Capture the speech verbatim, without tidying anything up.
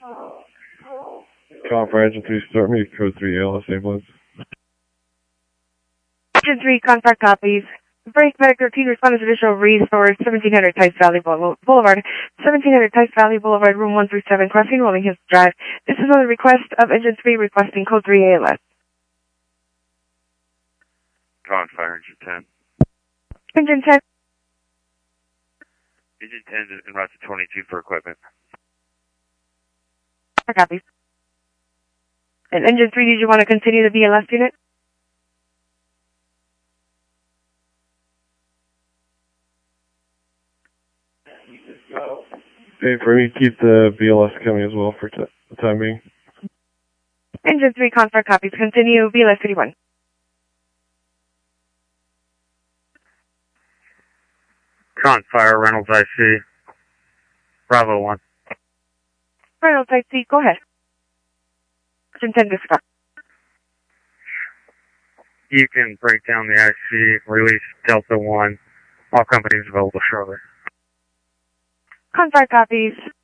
Confire Engine three, start me, code three, A L S ambulance. Engine three, confire copies. Break Medic thirteen, responders additional resource, seventeen hundred Tice Valley Boulevard, seventeen hundred Tice Valley Boulevard, room one three seven, crossing Rolling Hills Drive. This is on the request of Engine three requesting code three A L S. Confire Engine ten. Engine ten. Engine ten is en route to twenty-two for equipment. Copies. And Engine three, did you want to continue the B L S unit? Hey, for me, keep the B L S coming as well for t the time being. Engine three, confirm copies. Continue B L S thirty-one. Confire Reynolds I C. Bravo one. Reynolds I C, go ahead. Engine ten, discuss. You can break down the I C, release Delta one. All companies available shortly. Confirm copies.